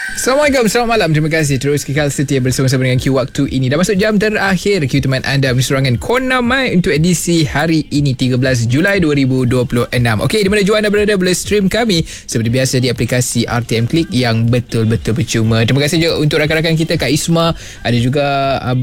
Assalamualaikum, selamat malam. Terima kasih terus kekal setia bersama-sama dengan Q waktu ini. Dah masuk jam terakhir Q teman anda berserangan Kona Mai untuk edisi hari ini 13 Julai 2026. Okey, di mana jua anda berada boleh stream kami seperti biasa di aplikasi RTM Click yang betul-betul percuma. Terima kasih juga untuk rakan-rakan kita Kak Isma, ada juga